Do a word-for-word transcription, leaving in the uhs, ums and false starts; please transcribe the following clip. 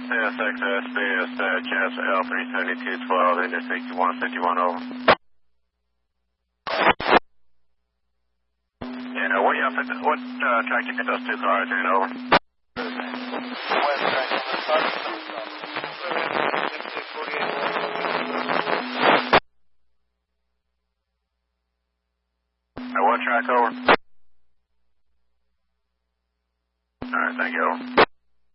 C S X S B is uh, Jazz L three seventy-two twelve into sixty-one fifty-one over. Yeah, no, what you up at, what uh, track you get those two cars in, over? West track, Now, what track, over? Alright, thank you, over.